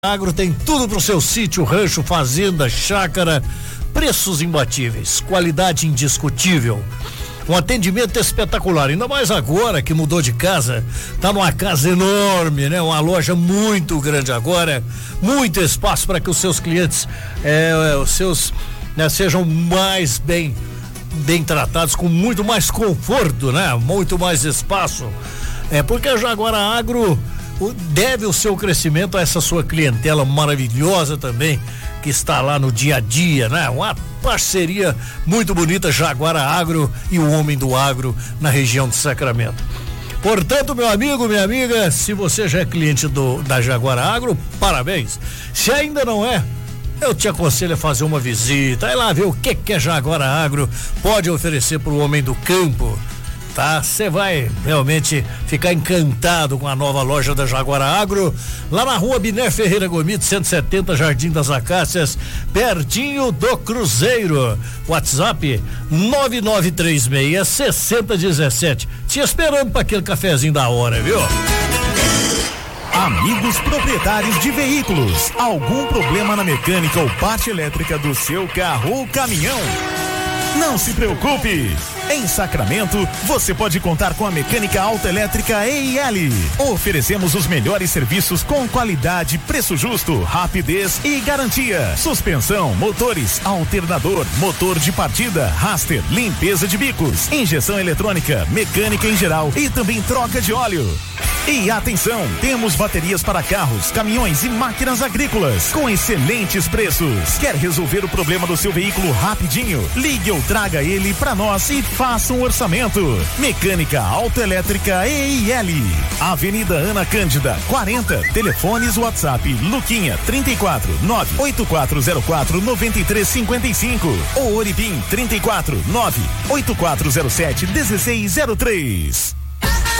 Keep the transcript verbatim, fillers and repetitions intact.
Agro tem tudo pro seu sítio, rancho, fazenda, chácara, preços imbatíveis, qualidade indiscutível, um atendimento espetacular, ainda mais agora que mudou de casa, tá numa casa enorme, né? Uma loja muito grande agora, muito espaço para que os seus clientes, é, os seus, né, sejam mais bem, bem tratados, com muito mais conforto, né? Muito mais espaço, é porque a Jaguara Agro deve o seu crescimento a essa sua clientela maravilhosa também, que está lá no dia a dia, né? Uma parceria muito bonita, Jaguara Agro e o Homem do Agro na região de Sacramento. Portanto, meu amigo, minha amiga, se você já é cliente do, da Jaguara Agro, parabéns. Se ainda não é, eu te aconselho a fazer uma visita, aí lá ver o que que a Jaguara Agro pode oferecer para o homem do campo. Tá, você vai realmente ficar encantado com a nova loja da Jaguara Agro, lá na rua Biné Ferreira Gomide, cento e setenta, Jardim das Acácias, pertinho do Cruzeiro. WhatsApp nove nove três seis, seis zero um sete. Te esperando para aquele cafezinho da hora, viu? Amigos proprietários de veículos, algum problema na mecânica ou parte elétrica do seu carro ou caminhão? Não se preocupe! Em Sacramento, você pode contar com a Mecânica Autoelétrica E I L. Oferecemos os melhores serviços com qualidade, preço justo, rapidez e garantia. Suspensão, motores, alternador, motor de partida, raster, limpeza de bicos, injeção eletrônica, mecânica em geral e também troca de óleo. E atenção, temos baterias para carros, caminhões e máquinas agrícolas com excelentes preços. Quer resolver o problema do seu veículo rapidinho? Ligue ou traga ele para nós e faça um orçamento. Mecânica Autoelétrica E I L. Avenida Ana Cândida, quarenta. Telefones WhatsApp Luquinha trinta e quatro, nove oito quatro zero quatro, nove três cinco cinco ou Oribim trinta e quatro, nove oito quatro zero sete, um seis zero três.